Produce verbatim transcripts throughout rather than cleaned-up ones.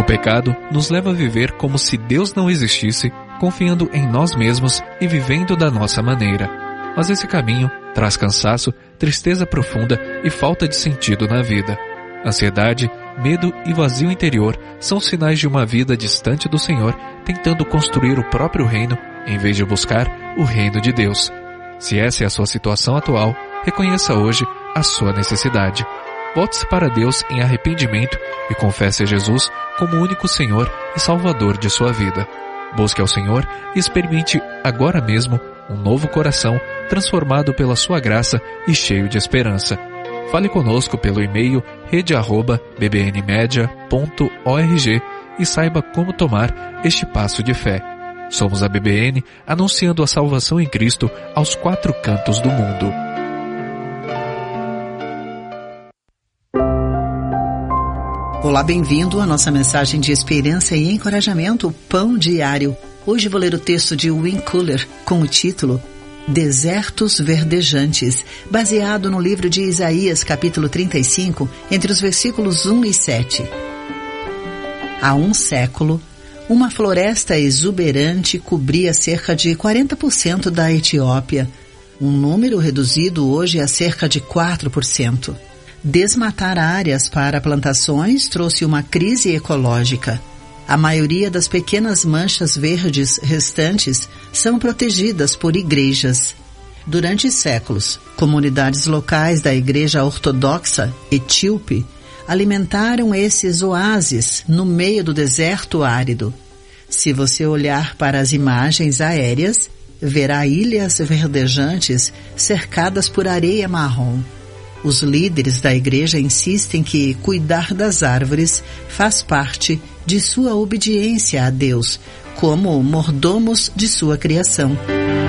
pecado nos leva a viver como se Deus não existisse, confiando em nós mesmos e vivendo da nossa maneira. Mas esse caminho traz cansaço, tristeza profunda e falta de sentido na vida. Ansiedade, medo e vazio interior são sinais de uma vida distante do Senhor, tentando construir o próprio reino em vez de buscar o reino de Deus. Se essa é a sua situação atual, reconheça hoje a sua necessidade. Volte-se para Deus em arrependimento e confesse a Jesus como o único Senhor e Salvador de sua vida. Busque ao Senhor e experimente agora mesmo um novo coração transformado pela sua graça e cheio de esperança. Fale conosco pelo e-mail rede arroba b b n media ponto org e saiba como tomar este passo de fé. Somos a B B N, anunciando a salvação em Cristo aos quatro cantos do mundo. Olá, bem-vindo à nossa mensagem de esperança e encorajamento, Pão Diário. Hoje vou ler o texto de Win Cooler com o título Desertos Verdejantes, baseado no livro de Isaías, capítulo trinta e cinco, entre os versículos um e sete. Há um século, uma floresta exuberante cobria cerca de quarenta por cento da Etiópia, um número reduzido hoje a cerca de quatro por cento. Desmatar áreas para plantações trouxe uma crise ecológica. A maioria das pequenas manchas verdes restantes são protegidas por igrejas. Durante séculos, comunidades locais da Igreja Ortodoxa Etíope alimentaram esses oásis no meio do deserto árido. Se você olhar para as imagens aéreas, verá ilhas verdejantes cercadas por areia marrom. Os líderes da igreja insistem que cuidar das árvores faz parte de sua obediência a Deus, como mordomos de sua criação.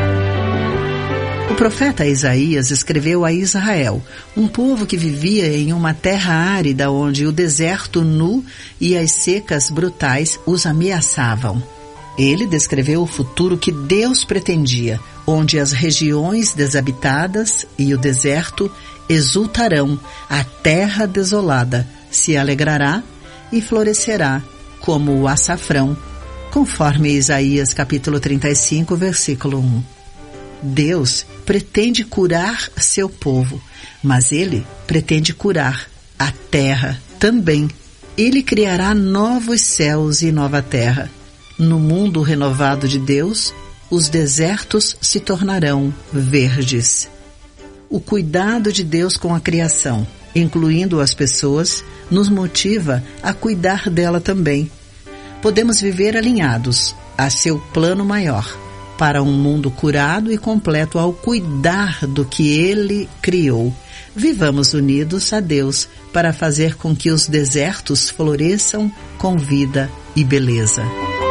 O profeta Isaías escreveu a Israel, um povo que vivia em uma terra árida onde o deserto nu e as secas brutais os ameaçavam. Ele descreveu o futuro que Deus pretendia, onde as regiões desabitadas e o deserto exultarão, a terra desolada se alegrará e florescerá como o açafrão, conforme Isaías capítulo trinta e cinco, versículo um. Deus pretende curar seu povo, mas Ele pretende curar a terra também. Ele criará novos céus e nova terra. No mundo renovado de Deus, os desertos se tornarão verdes. O cuidado de Deus com a criação, incluindo as pessoas, nos motiva a cuidar dela também. Podemos viver alinhados a seu plano maior, para um mundo curado e completo ao cuidar do que Ele criou. Vivamos unidos a Deus para fazer com que os desertos floresçam com vida e beleza.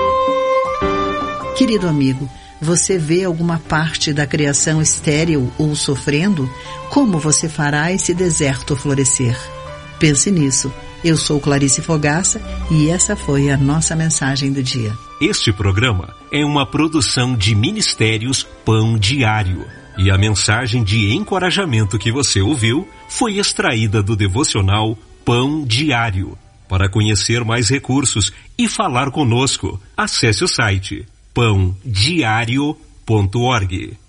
Querido amigo, você vê alguma parte da criação estéril ou sofrendo? Como você fará esse deserto florescer? Pense nisso. Eu sou Clarice Fogaça e essa foi a nossa mensagem do dia. Este programa é uma produção de Ministérios Pão Diário. E a mensagem de encorajamento que você ouviu foi extraída do devocional Pão Diário. Para conhecer mais recursos e falar conosco, acesse o site pão diário ponto org.